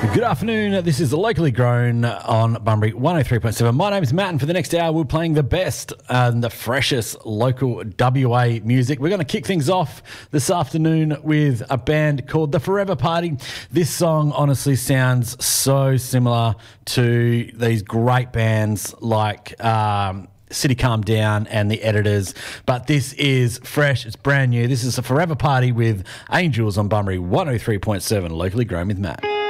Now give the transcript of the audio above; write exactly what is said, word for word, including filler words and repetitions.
Good afternoon. This is Locally Grown on Bunbury one oh three point seven. My name is Matt, and for the next hour, we're playing the best and the freshest local W A music. We're going to kick things off this afternoon with a band called The Forever Party. This song honestly sounds so similar to these great bands like um, City Calm Down and The Editors, but this is fresh. It's brand new. This is The Forever Party with Angels on Bunbury one oh three point seven. Locally Grown with Matt.